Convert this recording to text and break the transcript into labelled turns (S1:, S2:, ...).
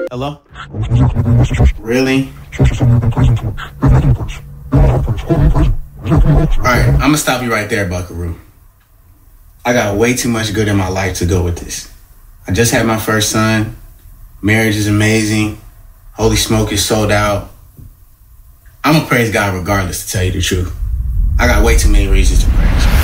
S1: Hello? Really? Alright, I'm gonna stop you right there, Buckaroo. I got way too much good in my life to go with this. I just had my first son. Marriage is amazing. Holy Smoke is sold out. I'm gonna praise God regardless, to tell you the truth. I got way too many reasons to praise.